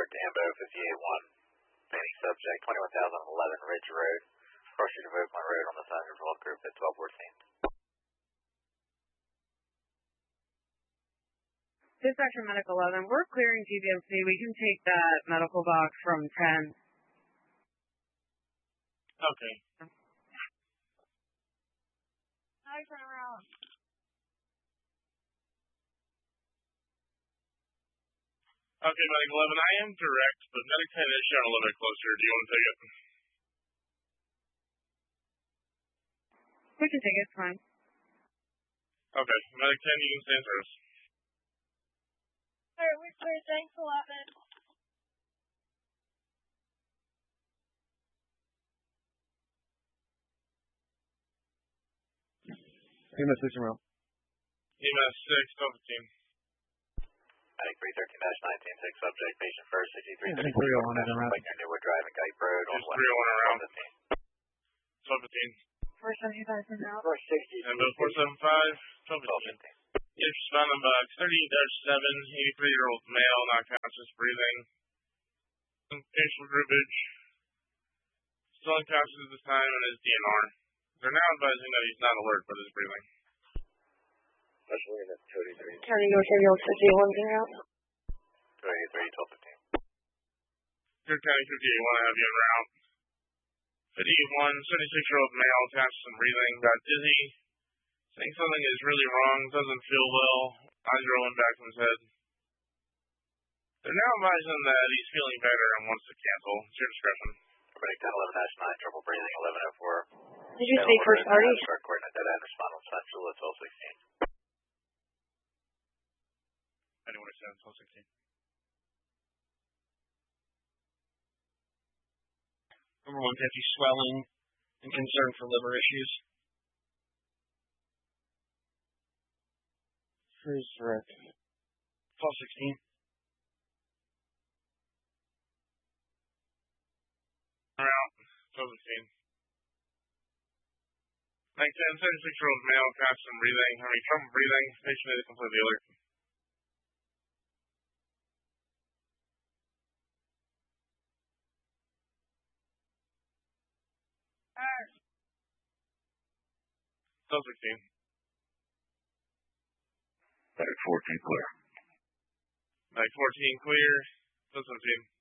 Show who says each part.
Speaker 1: alert to Ambo 58-1. Planning subject 21,011 Ridge Road. Cross street of Oakland Road on the San Andreas Group at 1214.
Speaker 2: Dispatcher Medical 11, we're clearing GBMC. We can take that medical box from 10.
Speaker 3: Okay.
Speaker 2: Hi, turn around.
Speaker 3: Okay, Medic 11, I am direct, but Medic 10 is showing a little bit closer. Do you want to take it?
Speaker 2: We can take it, it's fine.
Speaker 3: Okay, Medic 10, you can stay in service.
Speaker 2: Alright, we're clear. Thanks a lot, man.
Speaker 4: EMS 6 around.
Speaker 3: EMS 6, 1215.
Speaker 1: Medic 313-19, 6 subject, patient first, 63.
Speaker 4: 301 around.
Speaker 1: Like near Newark Drive and Guy Road on
Speaker 3: 301 around. 1215.
Speaker 2: First 75 now.
Speaker 1: First 60.
Speaker 3: And bill 475, 1215. Yes, responding box 38-7, 83-year-old male, not conscious, breathing. Facial groupage. Still unconscious at this time and is DNR. They're now advising that he's not alert but is breathing.
Speaker 1: Especially in the 283.
Speaker 2: County North Area 51 out.
Speaker 1: 283, 1215.
Speaker 3: Good County 58, want to have you en route. 51, 76-year-old male, conscious and breathing, got dizzy. Saying something is really wrong, doesn't feel well, eyes rolling back from his head. They're now advising that he's feeling better and wants to cancel. It's your discretion.
Speaker 1: Medic 1011-9, triple breathing, 1104.
Speaker 2: Did you speak first party?
Speaker 1: Start coordinate dead end, respond on Central at 1216.
Speaker 3: Anyone who says 1216.
Speaker 5: Number 150, swelling and concern for liver issues.
Speaker 4: Who's direct?
Speaker 5: 1216.
Speaker 3: Around 1216. 10, 76-year-old male, conscious and breathing, having trouble breathing, patient is completely alert.
Speaker 2: Alright.
Speaker 3: 1216.
Speaker 1: Medic 14 clear.
Speaker 3: Medic 14 clear. 1217.